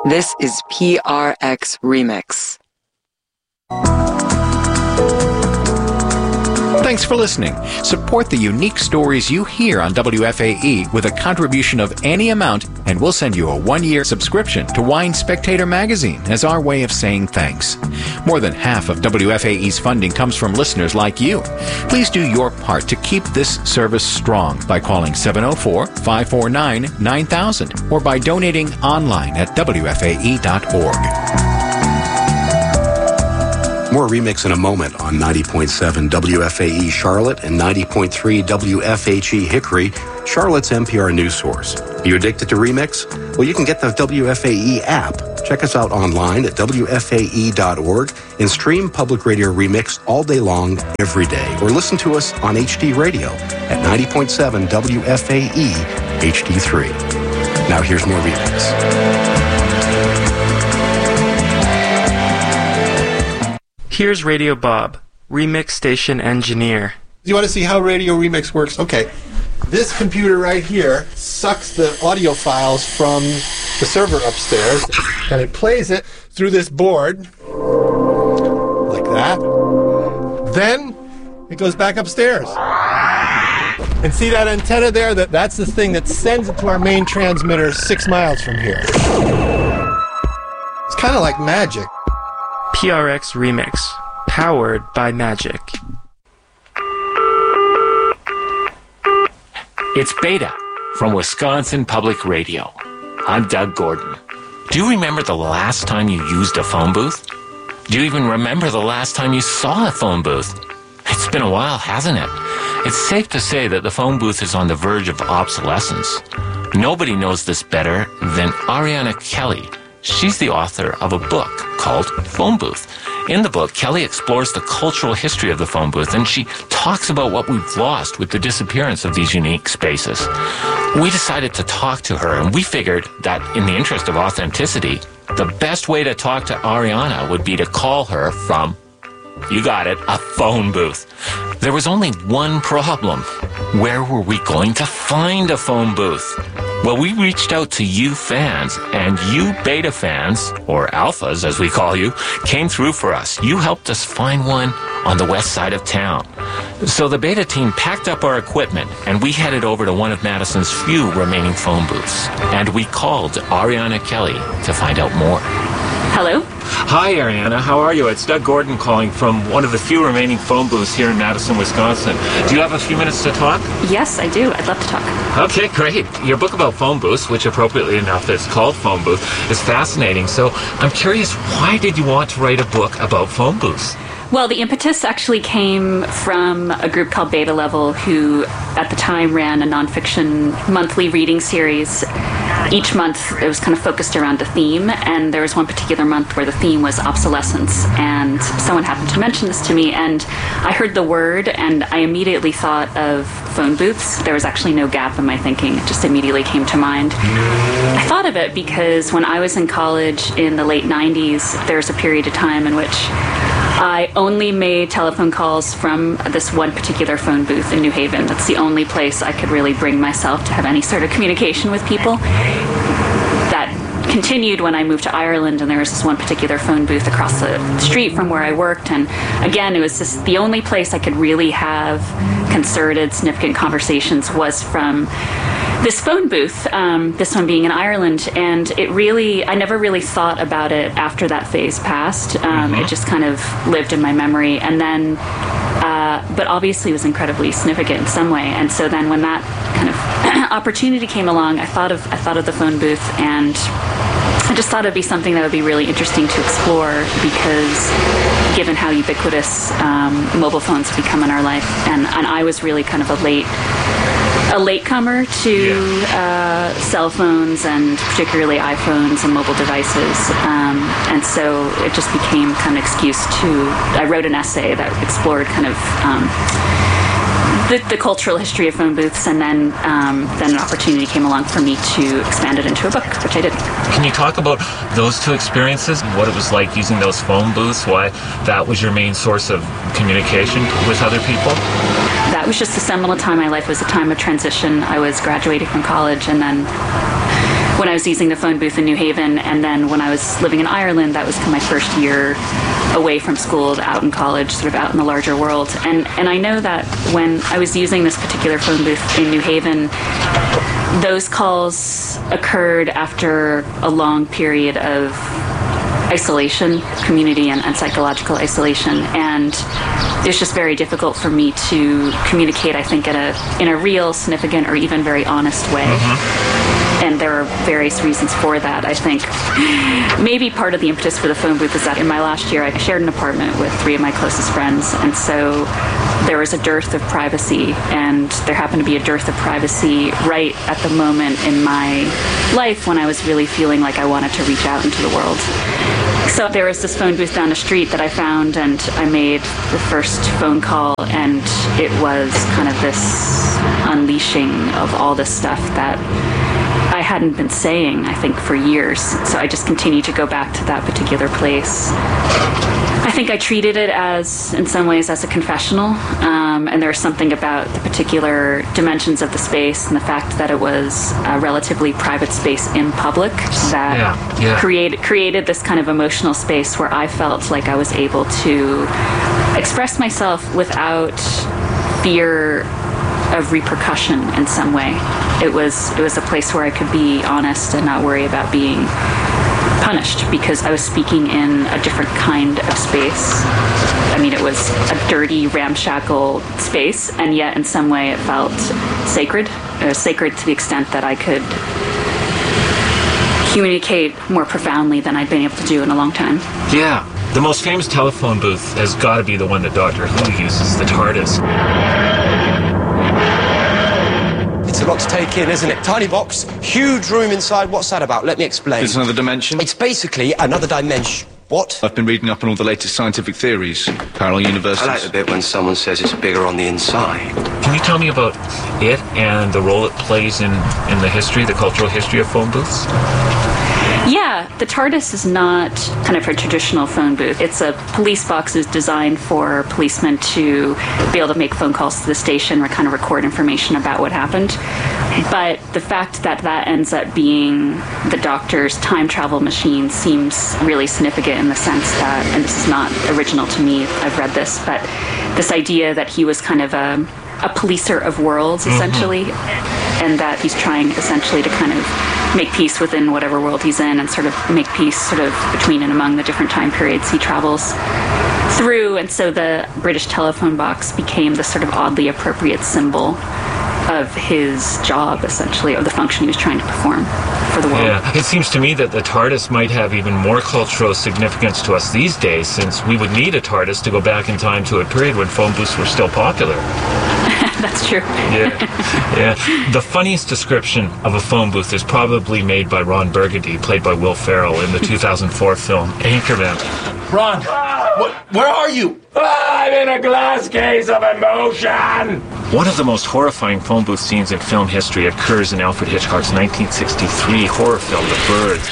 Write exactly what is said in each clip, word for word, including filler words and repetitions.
This is P R X Remix. Thanks for listening. Support the unique stories you hear on W F A E with a contribution of any amount, and we'll send you a one-year subscription to Wine Spectator magazine as our way of saying thanks. More than half of W F A E's funding comes from listeners like you. Please do your part to keep this service strong by calling seven oh four, five four nine, nine thousand or by donating online at W F A E dot org. More Remix in a moment on ninety point seven W F A E Charlotte and ninety point three W F H E Hickory, Charlotte's N P R news source. Are you addicted to Remix? Well, you can get the W F A E app. Check us out online at W F A E dot org and stream Public Radio Remix all day long, every day. Or listen to us on H D Radio at ninety point seven W F A E H D three. Now here's more Remix. Here's Radio Bob, Remix Station Engineer. You want to see how Radio Remix works? Okay. This computer right here sucks the audio files from the server upstairs, and it plays it through this board, like that. Then it goes back upstairs. And see that antenna there? That, that's the thing that sends it to our main transmitter six miles from here. It's kind of like magic. P R X Remix, powered by Magic. It's Beta from Wisconsin Public Radio. I'm Doug Gordon. Do you remember the last time you used a phone booth? Do you even remember the last time you saw a phone booth? It's been a while, hasn't it? It's safe to say that the phone booth is on the verge of obsolescence. Nobody knows this better than Ariana Kelly. She's the author of a book called Phone Booth. In the book, Kelly explores the cultural history of the phone booth, and she talks about what we've lost with the disappearance of these unique spaces. We decided to talk to her, and we figured that in the interest of authenticity, the best way to talk to Ariana would be to call her from, you got it, a phone booth. There was only one problem. Where were we going to find a phone booth? Well, we reached out to you fans, and you beta fans, or alphas as we call you, came through for us. You helped us find one on the west side of town. So the beta team packed up our equipment, and we headed over to one of Madison's few remaining phone booths. And we called Ariana Kelly to find out more. Hello? Hi, Ariana. How are you? It's Doug Gordon calling from one of the few remaining phone booths here in Madison, Wisconsin. Do you have a few minutes to talk? Yes, I do. I'd love to talk. Okay, great. Your book about phone booths, which appropriately enough is called Phone Booth, is fascinating. So I'm curious, why did you want to write a book about phone booths? Well, the impetus actually came from a group called Beta Level, who at the time ran a nonfiction monthly reading series. Each month it was kind of focused around a theme, and there was one particular month where the theme was obsolescence, and someone happened to mention this to me, and I heard the word, and I immediately thought of phone booths. There was actually no gap in my thinking. It just immediately came to mind. I thought of it because when I was in college in the late nineties, there was a period of time in which I only made telephone calls from this one particular phone booth in New Haven. That's the only place I could really bring myself to have any sort of communication with people. That continued when I moved to Ireland, and there was this one particular phone booth across the street from where I worked. And again, it was just the only place I could really have concerted, significant conversations was from this phone booth, um, this one being in Ireland. And it really, I never really thought about it after that phase passed. Um, mm-hmm. It just kind of lived in my memory. And then, uh, but obviously was incredibly significant in some way. And so then when that kind of opportunity came along, I thought of, I thought of the phone booth, and I just thought it'd be something that would be really interesting to explore, because given how ubiquitous um, mobile phones have become in our life, and, and I was really kind of a late a latecomer to yeah. uh, cell phones, and particularly iPhones and mobile devices, um, and so it just became kind of excuse to, I wrote an essay that explored kind of um, The, the cultural history of phone booths, and then um, then an opportunity came along for me to expand it into a book, which I did. Can you talk about those two experiences, what it was like using those phone booths, why that was your main source of communication with other people? That was just a seminal time in my life. It was a time of transition. I was graduating from college, and then when I was using the phone booth in New Haven, and then when I was living in Ireland, that was my first year away from school, out in college, sort of out in the larger world. And and I know that when I was using this particular phone booth in New Haven, those calls occurred after a long period of isolation, community and, and psychological isolation, and it's just very difficult for me to communicate, I think, in a in a real, significant, or even very honest way. Mm-hmm. And there are various reasons for that. I think maybe part of the impetus for the phone booth is that in my last year I shared an apartment with three of my closest friends, and so there was a dearth of privacy, and there happened to be a dearth of privacy right at the moment in my life when I was really feeling like I wanted to reach out into the world. So there was this phone booth down the street that I found, and I made the first phone call, and it was kind of this unleashing of all this stuff that I hadn't been saying, I think, for years. So I just continued to go back to that particular place. I think I treated it as, in some ways, as a confessional, um, and there was something about the particular dimensions of the space and the fact that it was a relatively private space in public that yeah, yeah. created created this kind of emotional space where I felt like I was able to express myself without fear of repercussion in some way. It was it was a place where I could be honest and not worry about being punished because I was speaking in a different kind of space. I mean, it was a dirty, ramshackle space, and yet in some way it felt sacred. It was sacred to the extent that I could communicate more profoundly than I'd been able to do in a long time. Yeah. The most famous telephone booth has got to be the one that Doctor Who uses, the TARDIS. It's a lot to take in, isn't it? Tiny box, huge room inside. What's that about? Let me explain. It's another dimension? It's basically another dimension. What? I've been reading up on all the latest scientific theories. Parallel universes. I like the bit when someone says it's bigger on the inside. Can you tell me about it and the role it plays in, in the history, the cultural history of phone booths? Yeah, the TARDIS is not kind of a traditional phone booth. It's a police box is designed for policemen to be able to make phone calls to the station or kind of record information about what happened. But the fact that that ends up being the Doctor's time travel machine seems really significant in the sense that, and this is not original to me, I've read this, but this idea that he was kind of a, a policer of worlds, essentially, mm-hmm. and that he's trying essentially to kind of make peace within whatever world he's in and sort of make peace sort of between and among the different time periods he travels through. And so the British telephone box became the sort of oddly appropriate symbol of his job, essentially, or the function he was trying to perform for the world. Yeah, it seems to me that the TARDIS might have even more cultural significance to us these days, since we would need a TARDIS to go back in time to a period when phone booths were still popular. That's true. Yeah, yeah. The funniest description of a phone booth is probably made by Ron Burgundy, played by Will Ferrell in the two thousand four film Anchorman. Ron, what, where are you? I'm in a glass case of emotion! One of the most horrifying phone booth scenes in film history occurs in Alfred Hitchcock's nineteen sixty-three horror film, The Birds.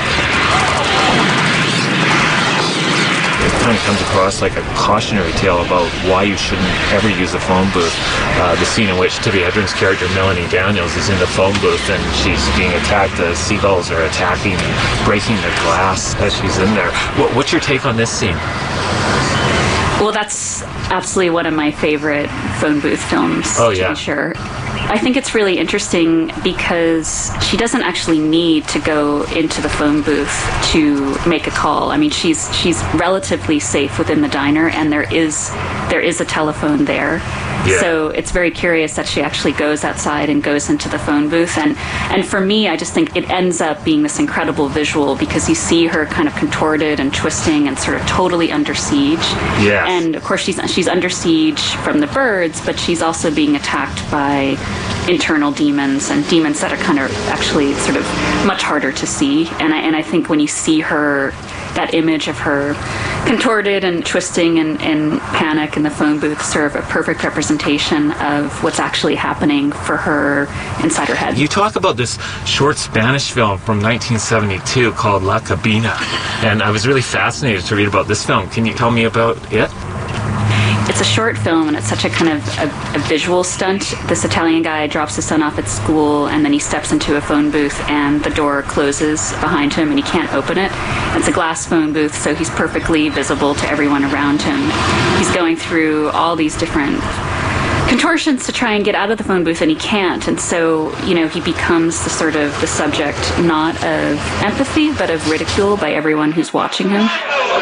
It kind of comes across like a cautionary tale about why you shouldn't ever use a phone booth. Uh, the scene in which Tibby Hedren's character Melanie Daniels is in the phone booth and she's being attacked. The seagulls are attacking and breaking the glass as she's in there. What, what's your take on this scene? Well, that's absolutely one of my favorite phone booth films, oh, yeah. to be sure. I think it's really interesting because she doesn't actually need to go into the phone booth to make a call. I mean, she's she's relatively safe within the diner, and there is there is a telephone there. Yeah. So it's very curious that she actually goes outside and goes into the phone booth. And, and for me, I just think it ends up being this incredible visual because you see her kind of contorted and twisting and sort of totally under siege. Yeah. And of course, she's she's under siege from the birds, but she's also being attacked by internal demons and demons that are kind of actually sort of much harder to see. And I, and I think when you see her, that image of her contorted and twisting and, and panic in the phone booth serve a perfect representation of what's actually happening for her inside her head. You talk about this short Spanish film from nineteen seventy-two called La Cabina, and I was really fascinated to read about this film. Can you tell me about it? It's it's a short film, and it's such a kind of a, a visual stunt. This Italian guy drops his son off at school, and then he steps into a phone booth, and the door closes behind him, and he can't open it. It's a glass phone booth, so he's perfectly visible to everyone around him. He's going through all these different contortions to try and get out of the phone booth, and he can't. And so, you know, he becomes the sort of the subject not of empathy, but of ridicule by everyone who's watching him.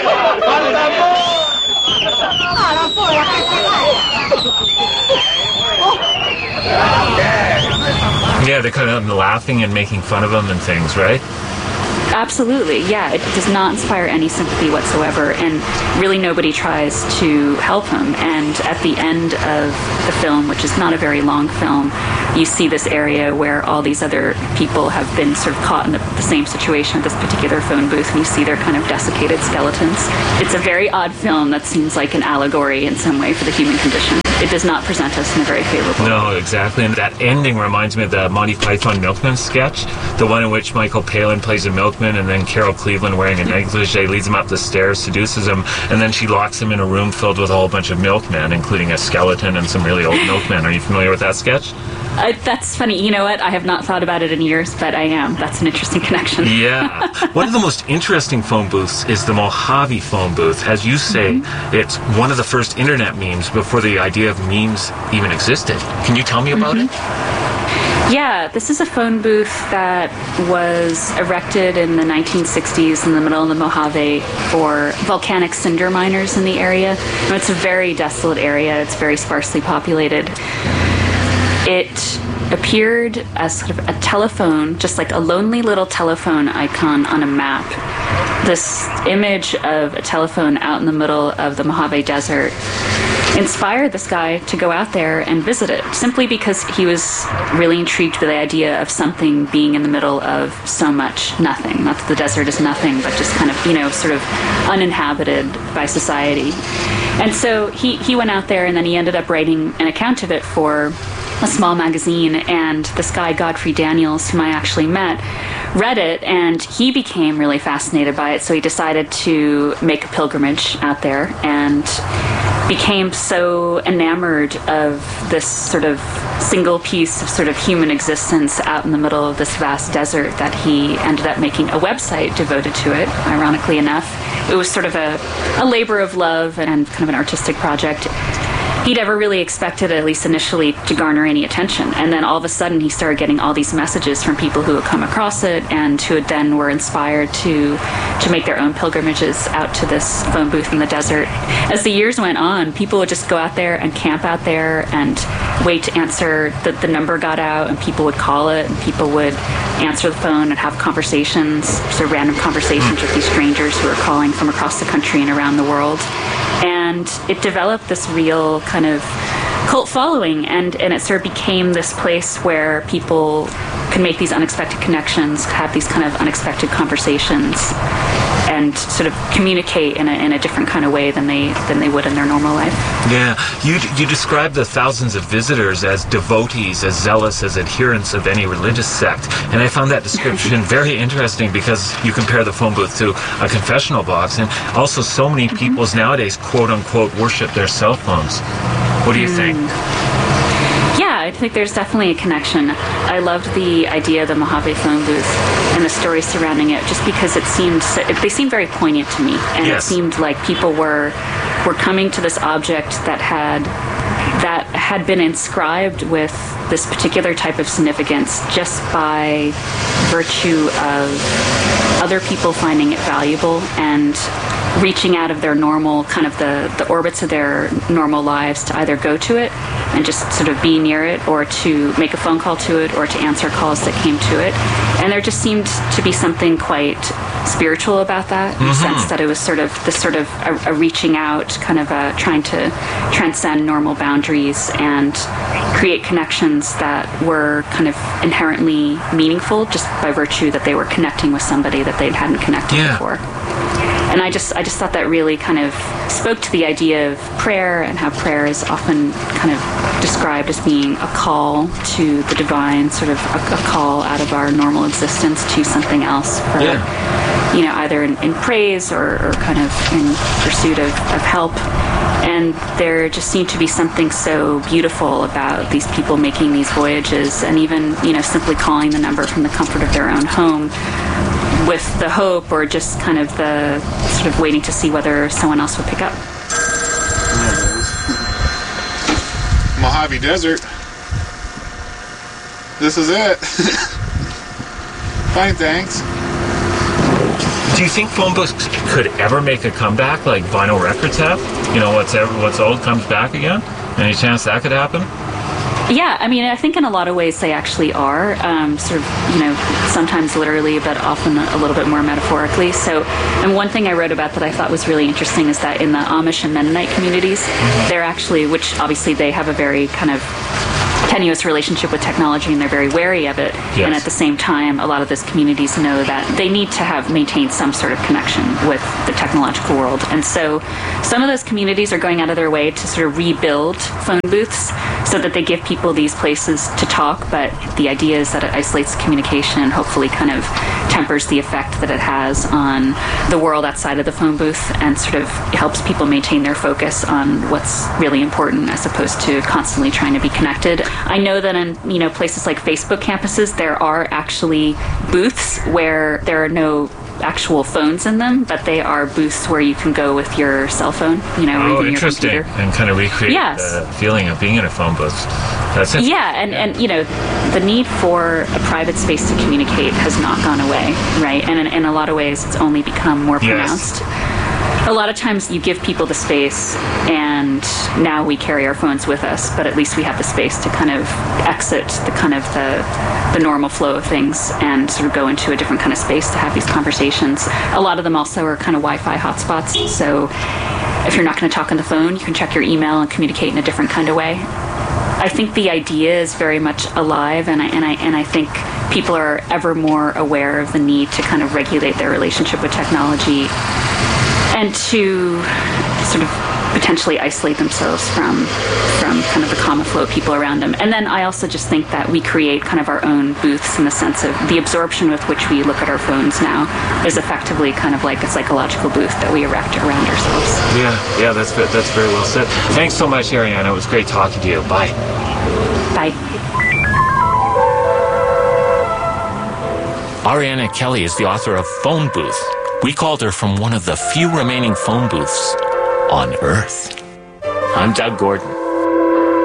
Yeah, they're kind of laughing and making fun of him and things, right? Absolutely, yeah. It does not inspire any sympathy whatsoever, and really nobody tries to help him. And at the end of the film, which is not a very long film, you see this area where all these other people have been sort of caught in the, the same situation at this particular phone booth, and you see their kind of desiccated skeletons. It's a very odd film that seems like an allegory in some way for the human condition. It does not present us in a very favorable way. No, exactly. And that ending reminds me of the Monty Python Milkman sketch, the one in which Michael Palin plays a milkman, and then Carol Cleveland, wearing a negligee, leads him up the stairs, seduces him, and then she locks him in a room filled with a whole bunch of milkmen, including a skeleton and some really old milkmen. Are you familiar with that sketch? Uh, that's funny. You know what? I have not thought about it in years, but I am. That's an interesting connection. Yeah. One of the most interesting phone booths is the Mojave phone booth. As you say, mm-hmm. it's one of the first internet memes before the idea of memes even existed. Can you tell me about mm-hmm. it? Yeah, this is a phone booth that was erected in the nineteen sixties in the middle of the Mojave for volcanic cinder miners in the area. It's a very desolate area. It's very sparsely populated. It appeared as sort of a telephone, just like a lonely little telephone icon on a map. This image of a telephone out in the middle of the Mojave Desert inspired this guy to go out there and visit it, simply because he was really intrigued with the idea of something being in the middle of so much nothing. Not that the desert is nothing, but just kind of, you know, sort of uninhabited by society. And so he, he went out there, and then he ended up writing an account of it for a small magazine, and this guy, Godfrey Daniels, whom I actually met, read it, and he became really fascinated by it, so he decided to make a pilgrimage out there, and became so enamored of this sort of single piece of sort of human existence out in the middle of this vast desert that he ended up making a website devoted to it, ironically enough. It was sort of a, a labor of love and kind of an artistic project. He'd never really expected, at least initially, to garner any attention. And then all of a sudden he started getting all these messages from people who had come across it and who had then were inspired to to make their own pilgrimages out to this phone booth in the desert. As the years went on, people would just go out there and camp out there and wait to answer. The, the number got out, and people would call it, and people would answer the phone and have conversations, sort of random conversations with these strangers who were calling from across the country and around the world. And it developed this real kind of cult following, and, and it sort of became this place where people could make these unexpected connections, have these kind of unexpected conversations, and sort of communicate in a, in a different kind of way than they than they would in their normal life. Yeah, you you describe the thousands of visitors as devotees, as zealous as adherents of any religious sect, and I found that description very interesting because you compare the phone booth to a confessional box, and also so many people mm-hmm. nowadays, quote unquote, worship their cell phones. What do you mm. think? Yeah, I think there's definitely a connection. I loved the idea of the Mojave phone booth and the story surrounding it, just because it seemed so, they seemed very poignant to me, and yes. it seemed like people were were coming to this object that had that had been inscribed with this particular type of significance just by virtue of other people finding it valuable and reaching out of their normal, kind of the, the orbits of their normal lives to either go to it and just sort of be near it, or to make a phone call to it, or to answer calls that came to it. And there just seemed to be something quite spiritual about that, in mm-hmm. the sense that it was sort of this sort of a, a reaching out, kind of a trying to transcend normal boundaries and create connections that were kind of inherently meaningful just by virtue that they were connecting with somebody that they hadn't connected yeah. before. And I just I just thought that really kind of spoke to the idea of prayer, and how prayer is often kind of described as being a call to the divine, sort of a, a call out of our normal existence to something else for, yeah. you know, either in, in praise or, or kind of in pursuit of, of help. And there just seemed to be something so beautiful about these people making these voyages, and even, you know, simply calling the number from the comfort of their own home with the hope, or just kind of the sort of waiting to see whether someone else would pick up. Mojave Desert. This is it. Fine, thanks. Do you think phone books could ever make a comeback like vinyl records have? You know, what's ever, what's old comes back again? Any chance that could happen? Yeah, I mean, I think in a lot of ways they actually are, um, sort of, you know, sometimes literally, but often a little bit more metaphorically. So, and one thing I wrote about that I thought was really interesting is that in the Amish and Mennonite communities, mm-hmm. they're actually, which obviously they have a very kind of tenuous relationship with technology, and they're very wary of it. Yes. And at the same time, a lot of those communities know that they need to have maintained some sort of connection with the technological world. And so some of those communities are going out of their way to sort of rebuild phone booths so that they give people these places to talk, but the idea is that it isolates communication and hopefully kind of tempers the effect that it has on the world outside of the phone booth, and sort of helps people maintain their focus on what's really important as opposed to constantly trying to be connected. I know that in, you know, places like Facebook campuses, there are actually booths where there are no actual phones in them, but they are booths where you can go with your cell phone, you know, oh, reading interesting. your computer. And kind of recreate yes. the feeling of being in a phone booth. That's interesting. Yeah, and, yeah. and, you know, the need for a private space to communicate has not gone away, right? And in, in a lot of ways, it's only become more pronounced. Yes. A lot of times you give people the space, and now we carry our phones with us, but at least we have the space to kind of exit the kind of the, the normal flow of things and sort of go into a different kind of space to have these conversations. A lot of them also are kind of Wi-Fi hotspots, so if you're not going to talk on the phone, you can check your email and communicate in a different kind of way. I think the idea is very much alive, and I, and I, and I think people are ever more aware of the need to kind of regulate their relationship with technology and to sort of potentially isolate themselves from from kind of the common flow of people around them. And then I also just think that we create kind of our own booths in the sense of the absorption with which we look at our phones now is effectively kind of like a psychological booth that we erect around ourselves. Yeah, yeah, that's that's very well said. Thanks so much, Ariana. It was great talking to you. Bye. Bye. Ariana Kelly is the author of Phone Booth. We called her from one of the few remaining phone booths on Earth. I'm Doug Gordon.